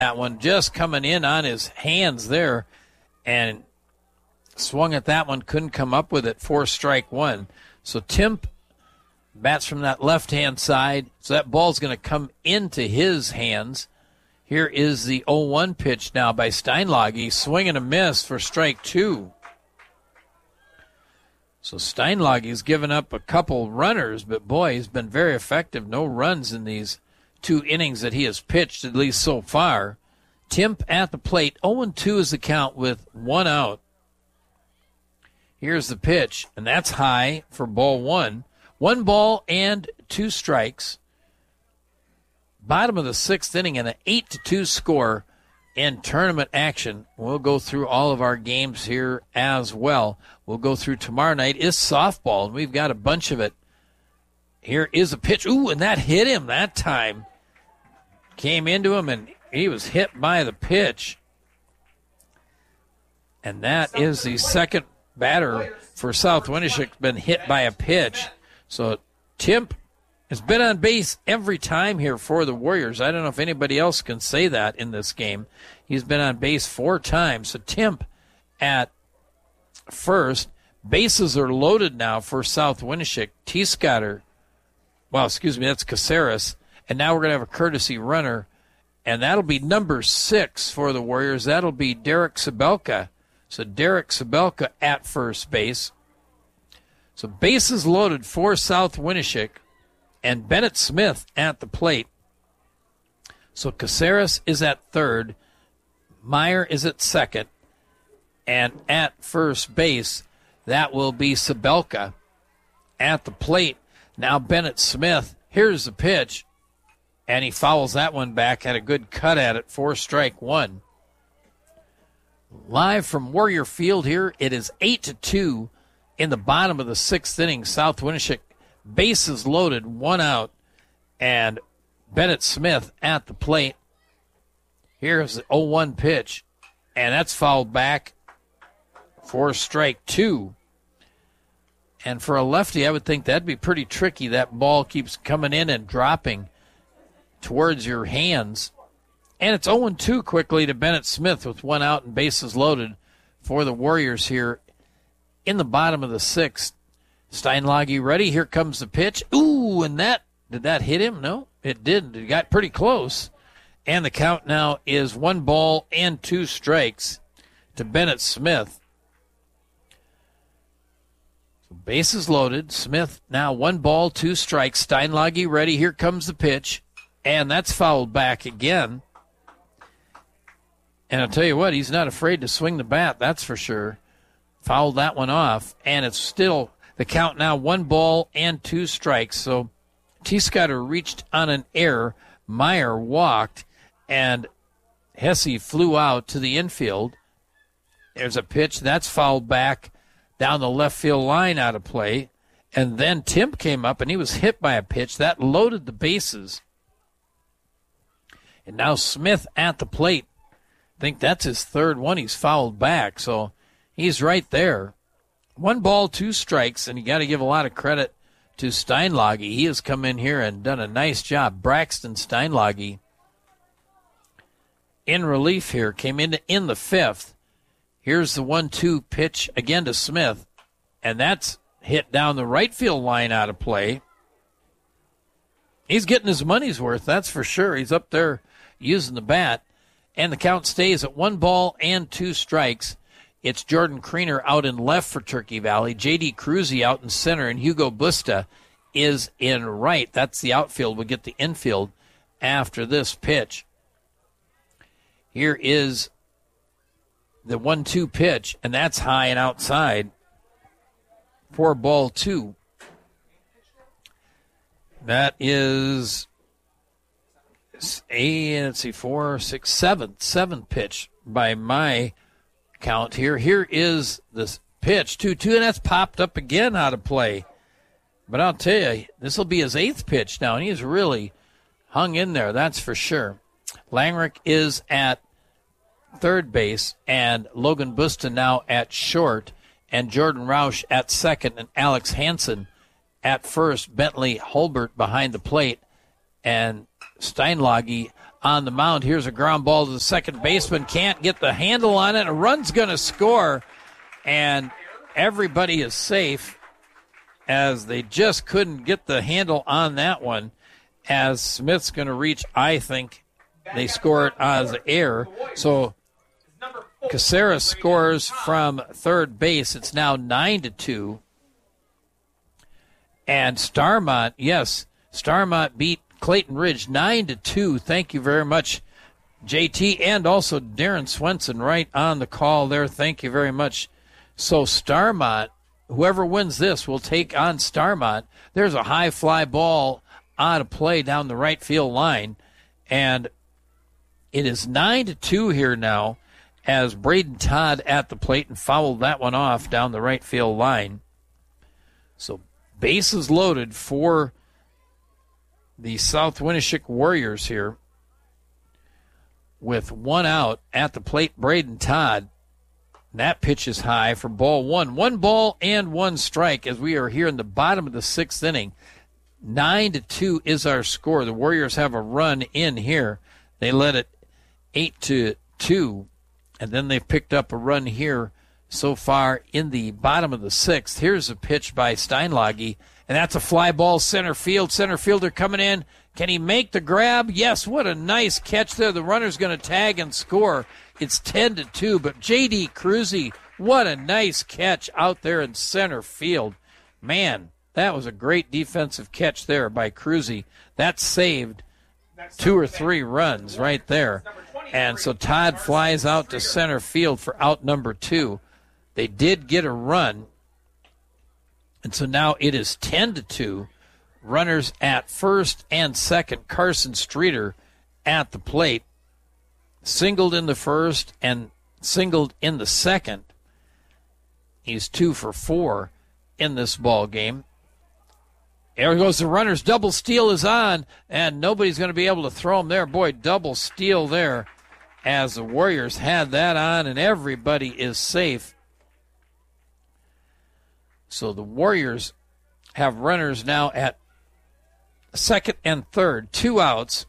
that one, just coming in on his hands there, and swung at that one, couldn't come up with it. 4-1. So Timp bats from that left-hand side, so that ball's going to come into his hands. Here is the 0-1 pitch now by Steinlage. Swing and a miss for strike 2. So Steinlage's given up a couple runners, but boy, he's been very effective. No runs in these 2 innings that he has pitched, at least so far. Timp at the plate. 0-2 is the count with 1 out. Here's the pitch, and that's high for ball 1. 1 ball and 2 strikes. Bottom of the 6th inning and an 8-2 score in tournament action. We'll go through all of our games here as well. We'll go through tomorrow night is softball, and we've got a bunch of it. Here is a pitch. Ooh, and that hit him that time. Came into him, and he was hit by the pitch. And that is the second batter for South Winneshiek been hit by a pitch. So Timp has been on base every time here for the Warriors. I don't know if anybody else can say that in this game. He's been on base 4 times. So Timp at first. Bases are loaded now for South Winneshiek. That's Caceres. And now we're going to have a courtesy runner, and that'll be number 6 for the Warriors. That'll be Derek Sabelka. So Derek Sabelka at first base. So bases loaded for South Winneshiek, and Bennett Smith at the plate. So Caceres is at third. Meyer is at second. And at first base, that will be Sabelka. At the plate, now Bennett Smith. Here's the pitch. And he fouls that one back. Had a good cut at it. 4-1. Live from Warrior Field here, it is 8-2 in the bottom of the 6th inning. South Winneshiek, bases loaded, 1 out, and Bennett Smith at the plate. Here's the 0-1 pitch, and that's fouled back for strike 2. And for a lefty, I would think that'd be pretty tricky. That ball keeps coming in and dropping towards your hands. And it's 0-2 quickly to Bennett Smith with 1 out and bases loaded for the Warriors here in the bottom of the 6th. Steinlage ready. Here comes the pitch. Ooh, and did that hit him? No, it didn't. It got pretty close. And the count now is 1 ball and 2 strikes to Bennett Smith. So bases loaded. Smith now 1 ball, 2 strikes. Steinlage ready. Here comes the pitch. And that's fouled back again. And I'll tell you what, he's not afraid to swing the bat, that's for sure. Fouled that one off, and it's still the count now 1 ball and 2 strikes. So T-Scotter reached on an error. Meyer walked, and Hesse flew out to the infield. There's a pitch. That's fouled back down the left field line out of play. And then Timp came up, and he was hit by a pitch. That loaded the bases. And now Smith at the plate. I think that's his 3rd one he's fouled back, so he's right there. 1 ball, 2 strikes, and you got to give a lot of credit to Steinlage. He has come in here and done a nice job. Braxton Steinlage in relief here, came in the 5th. Here's the 1-2 pitch again to Smith, and that's hit down the right field line out of play. He's getting his money's worth, that's for sure. He's up there using the bat. And the count stays at 1 ball and 2 strikes. It's Jordan Kriener out in left for Turkey Valley. J.D. Cruzy out in center, and Hugo Busta is in right. That's the outfield. We'll get the infield after this pitch. Here is the 1-2 pitch, and that's high and outside for ball 2. That is seventh pitch by my count here. Here is the pitch, 2-2, and that's popped up again out of play. But I'll tell you, this will be his 8th pitch now, and he's really hung in there, that's for sure. Langrick is at third base, and Logan Busta now at short, and Jordan Roush at second, and Alex Hansen at first. Bentley Holbert behind the plate, and Steinlage on the mound. Here's a ground ball to the second baseman. Can't get the handle on it. A run's going to score, and everybody is safe as they just couldn't get the handle on that one. As Smith's going to reach, I think they score it as error. So Caceres scores from third base. It's now 9-2. And Starmont, yes, Starmont beat Clayton Ridge 9-2. Thank you very much, JT, and also Darren Swenson right on the call there. Thank you very much. So Starmont, whoever wins this will take on Starmont. There's a high fly ball on a play down the right field line, and it is 9-2 here now as Braden Todd at the plate and fouled that one off down the right field line. So bases loaded for the South Winneshiek Warriors here with one out at the plate. Braden Todd. That pitch is high for ball one. 1 ball and 1 strike as we are here in the bottom of the 6th inning. 9-2 is our score. The Warriors have a run in here. They led it 8-2, and then they've picked up a run here so far in the bottom of the 6th. Here's a pitch by Steinlage, and that's a fly ball center field. Center fielder coming in. Can he make the grab? Yes, what a nice catch there. The runner's going to tag and score. It's 10-2, but J.D. Cruzy, what a nice catch out there in center field. Man, that was a great defensive catch there by Cruzy. That saved 2 or 3 runs right there. And so Todd flies out to center field for out number 2. They did get a run, and so now it is 10-2. Runners at first and second. Carson Streeter at the plate. Singled in the first and singled in the second. He's 2 for 4 in this ball game. There goes the runners. Double steal is on, and nobody's going to be able to throw him there. Boy, double steal there as the Warriors had that on, and everybody is safe. So the Warriors have runners now at second and third, 2 outs.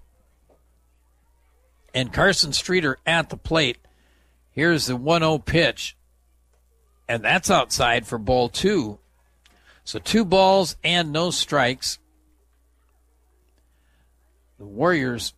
And Carson Streeter at the plate. Here's the 1-0 pitch. And that's outside for ball 2. So 2 balls and no strikes. The Warriors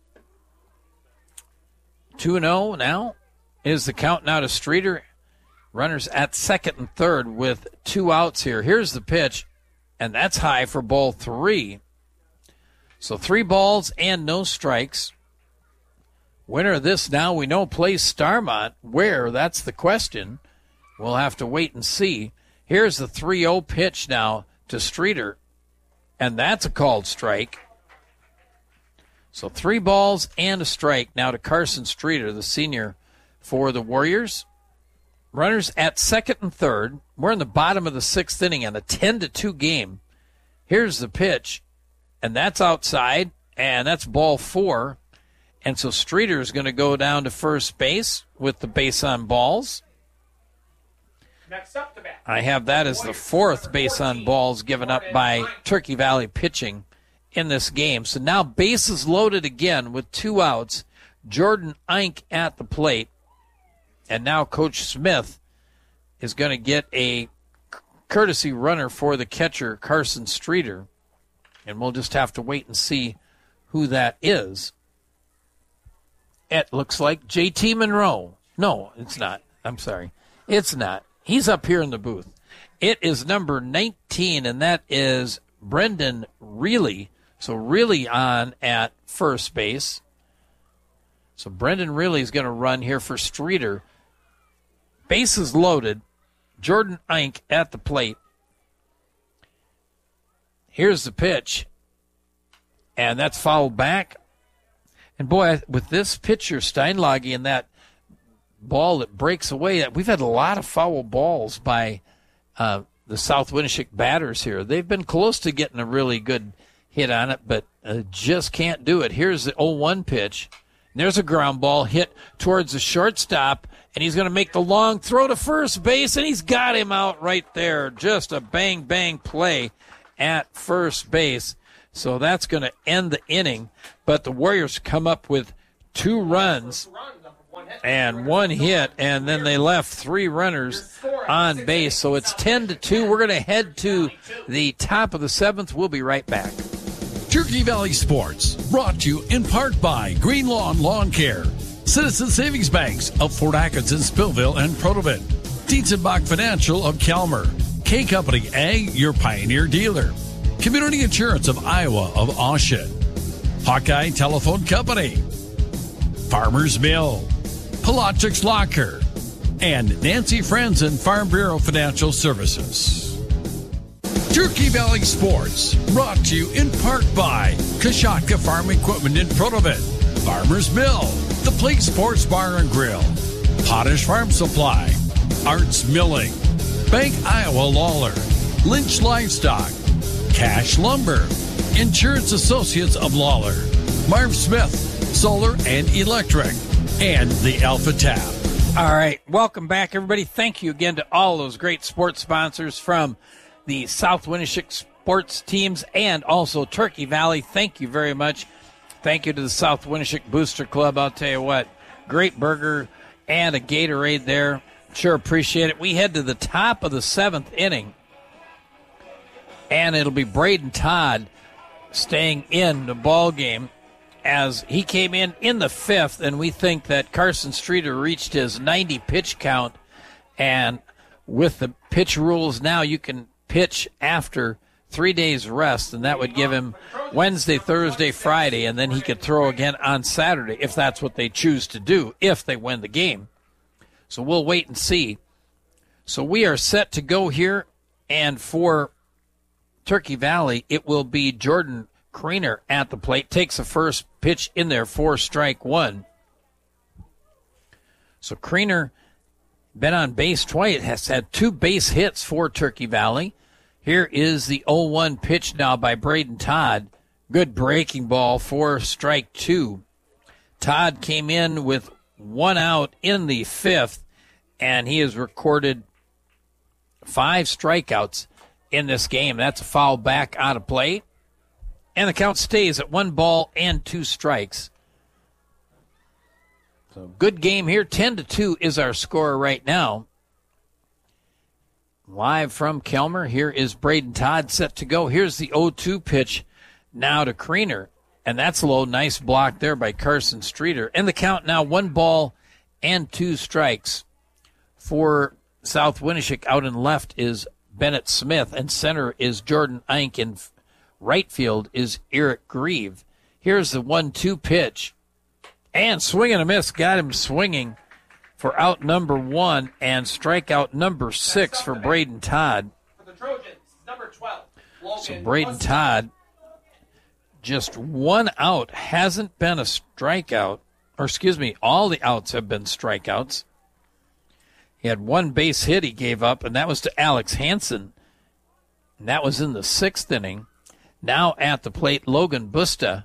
2-0 now is the count now to Streeter. Runners at second and third with 2 outs here. Here's the pitch. And that's high for ball 3. So 3 balls and no strikes. Winner of this now we know plays Starmont. Where? That's the question. We'll have to wait and see. Here's the 3-0 pitch now to Streeter. And that's a called strike. So 3 balls and a strike now to Carson Streeter, the senior for the Warriors. Runners at second and third. We're in the bottom of the 6th inning and a 10-2 game. Here's the pitch. And that's outside. And that's ball 4. And so Streeter is going to go down to first base with the base on balls. Next up to bat. I have that as the 4th base on balls given up by Turkey Valley pitching in this game. So now bases loaded again with 2 outs. Jordan Eink at the plate. And now Coach Smith is going to get a courtesy runner for the catcher, Carson Streeter. And we'll just have to wait and see who that is. It looks like J.T. Monroe. No, it's not. I'm sorry. It's not. He's up here in the booth. It is number 19, and that is Brendan Reilly. So Reilly on at first base. So Brendan Reilly is going to run here for Streeter. Bases loaded. Jordan Eink at the plate. Here's the pitch. And that's fouled back. And boy, with this pitcher, Steinlage, and that ball that breaks away, we've had a lot of foul balls by the South Winneshiek batters here. They've been close to getting a really good hit on it, but just can't do it. Here's the 0-1 pitch. And there's a ground ball hit towards the shortstop, and he's going to make the long throw to first base, and he's got him out right there. Just a bang-bang play at first base. So that's going to end the inning. But the Warriors come up with 2 runs and 1 hit, and then they left 3 runners on base. So it's 10-2. We're going to head to the top of the 7th. We'll be right back. Turkey Valley Sports, brought to you in part by Green Lawn Lawn Care, Citizen Savings Banks of Fort Atkinson, Spillville, and Protovin, Dietzenbach Financial of Kelmer, K Company Ag, your Pioneer dealer, Community Insurance of Iowa of Austin, Hawkeye Telephone Company, Farmers Mill, Pelagics Locker, and Nancy Franzen Farm Bureau Financial Services. Turkey Valley Sports, brought to you in part by Kashatka Farm Equipment in Protovin, Farmers Mill, The Plate Sports Bar and Grill, Potash Farm Supply, Arts Milling, Bank Iowa Lawler, Lynch Livestock, Cash Lumber, Insurance Associates of Lawler, Marv Smith, Solar and Electric, and the Alpha Tap. All right, welcome back, everybody. Thank you again to all those great sports sponsors from the South Winneshiek sports teams and also Turkey Valley. Thank you very much. Thank you to the South Winneshiek Booster Club. I'll tell you what, great burger and a Gatorade there. Sure appreciate it. We head to the top of the 7th inning, and it'll be Braden Todd staying in the ball game as he came in the 5th, and we think that Carson Streeter reached his 90 pitch count, and with the pitch rules now, you can pitch after 3 days rest, and that would give him Wednesday, Thursday, Friday, and then he could throw again on Saturday if that's what they choose to do, if they win the game. So we'll wait and see. So we are set to go here, and for Turkey Valley, it will be Jordan Kriener at the plate. Takes the first pitch in there for strike 1. So Kriener been on base twice, has had 2 base hits for Turkey Valley. Here is the 0-1 pitch now by Braden Todd. Good breaking ball for strike 2. Todd came in with 1 out in the 5th, and he has recorded 5 strikeouts in this game. That's a foul back out of play, and the count stays at 1 ball and 2 strikes. So good game here. 10-2 is our score right now. Live from Kelmer, here is Braden Todd set to go. Here's the 0-2 pitch now to Kriener, and that's low. Nice block there by Carson Streeter. And the count now 1 ball and 2 strikes. For South Winneshiek, out in left is Bennett Smith, and center is Jordan Eink, and right field is Eric Grieve. Here's the 1-2 pitch. And swing and a miss, got him swinging for out number 1 and strikeout number 6 for Braden Todd. For the Trojans, number 12. So Braden Todd, just 1 out, hasn't been a strikeout. Or excuse me, all the outs have been strikeouts. He had 1 base hit he gave up, and that was to Alex Hansen. And that was in the 6th inning. Now at the plate, Logan Busta.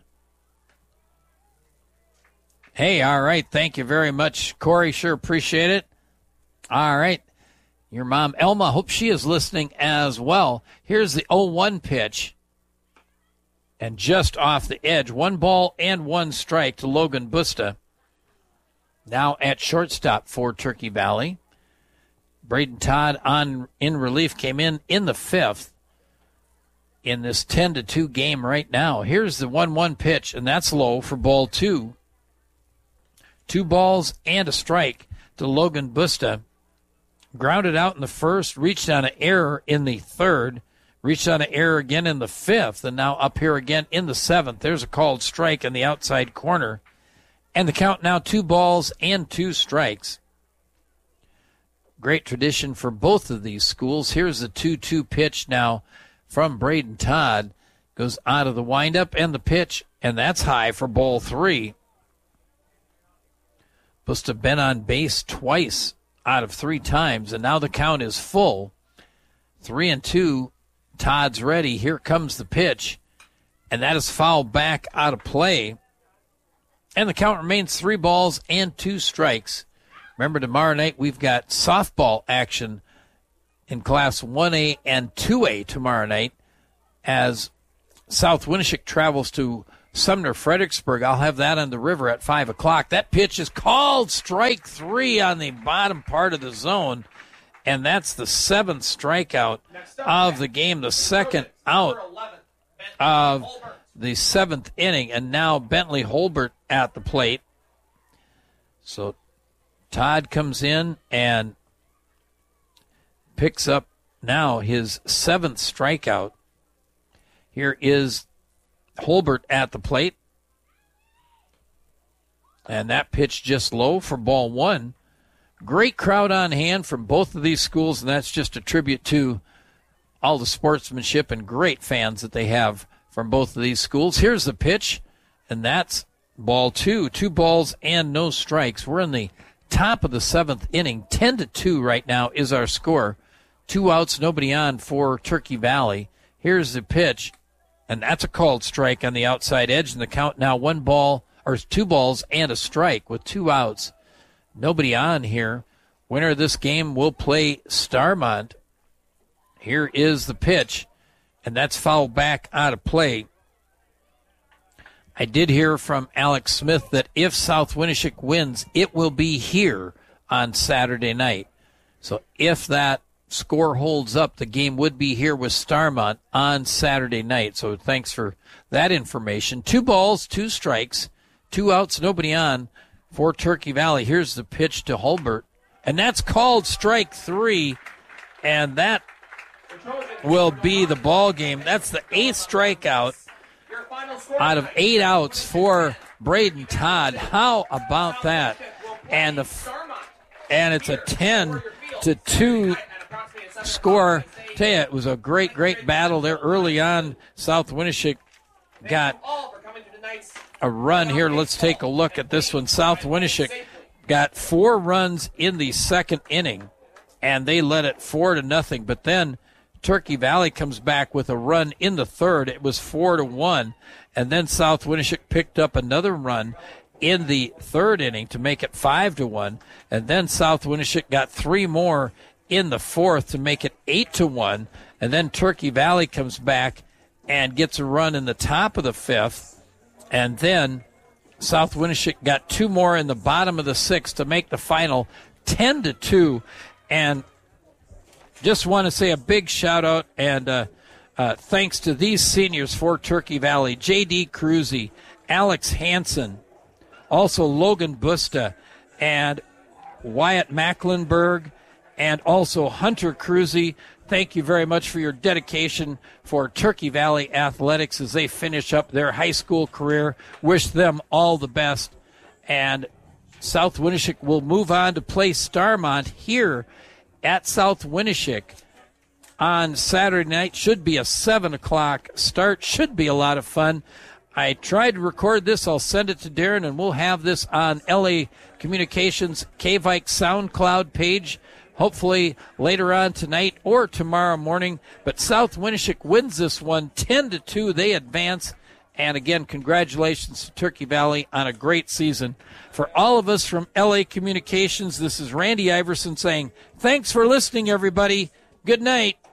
Hey, all right. Thank you very much, Corey. Sure appreciate it. All right. Your mom, Elma, hope she is listening as well. Here's the 0-1 pitch. And just off the edge, 1 ball and 1 strike to Logan Busta. Now at shortstop for Turkey Valley. Braden Todd in relief came in the 5th in this 10-2 game right now. Here's the 1-1 pitch, and that's low for ball 2. 2 balls and a strike to Logan Busta. Grounded out in the 1st, reached on an error in the 3rd, reached on an error again in the 5th, and now up here again in the 7th. There's a called strike in the outside corner. And the count now 2 balls and 2 strikes. Great tradition for both of these schools. Here's the 2-2 pitch now from Braden Todd. Goes out of the windup and the pitch, and that's high for ball 3. Busta been on base twice out of 3 times, and now the count is full. 3-2. Todd's ready. Here comes the pitch, and that is fouled back out of play. And the count remains 3 balls and 2 strikes. Remember, tomorrow night we've got softball action in Class 1A and 2A tomorrow night as South Winneshiek travels to Sumner Fredericksburg. I'll have that on the river at 5 o'clock. That pitch is called strike 3 on the bottom part of the zone, and that's the 7th strikeout of the game, the second out of the 7th inning, and now Bentley Holbert at the plate. So Todd comes in and picks up now his 7th strikeout. Here is Holbert at the plate. And that pitch just low for ball 1. Great crowd on hand from both of these schools, and that's just a tribute to all the sportsmanship and great fans that they have from both of these schools. Here's the pitch, and that's ball 2. 2 balls and no strikes. We're in the top of the 7th inning. 10-2 right now is our score. 2 outs, nobody on for Turkey Valley. Here's the pitch, and that's a called strike on the outside edge, and the count now 2 balls and a strike with 2 outs. Nobody on here. Winner of this game will play Starmont. Here is the pitch, and that's fouled back out of play. I did hear from Alex Smith that if South Winneshiek wins, it will be here on Saturday night. So if that score holds up, the game would be here with Starmont on Saturday night. So thanks for that information. 2 balls, 2 strikes, 2 outs, nobody on for Turkey Valley. Here's the pitch to Holbert, and that's called strike 3, and that will be the ball game. That's the 8th strikeout out of 8 outs for Braden Todd. How about that? And it's a 10-2 score. Tell you, it was a great battle there early on. South Winneshiek got a run here. Let's take a look at this one. South Winneshiek got 4 runs in the 2nd inning, and they led it 4-0. But then Turkey Valley comes back with a run in the 3rd. It was 4-1, and then South Winneshiek picked up another run in the 3rd inning to make it 5-1, and then South Winneshiek got 3 more in the 4th to make it 8-1, and then Turkey Valley comes back and gets a run in the top of the 5th, and then South Winneshiek got 2 more in the bottom of the 6th to make the final 10-2, and just want to say a big shout out and thanks to these seniors for Turkey Valley: J.D. Cruzy, Alex Hansen, also Logan Busta, and Wyatt Macklenberg, and also Hunter Cruzy. Thank you very much for your dedication for Turkey Valley athletics as they finish up their high school career. Wish them all the best. And South Winneshiek will move on to play Starmont here at South Winneshiek on Saturday night. Should be a 7 o'clock start. Should be a lot of fun. I tried to record this. I'll send it to Darren, and we'll have this on LA Communications K-Vike SoundCloud page, hopefully later on tonight or tomorrow morning. But South Winneshiek wins this one 10-2. They advance. And again, congratulations to Turkey Valley on a great season. For all of us from LA Communications, this is Randy Iverson saying, thanks for listening, everybody. Good night.